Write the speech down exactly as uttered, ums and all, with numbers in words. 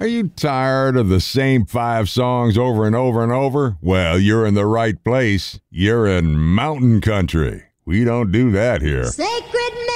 Are you tired of the same five songs over and over and over? Well, you're in the right place. You're in mountain country. We don't do that here. Sacred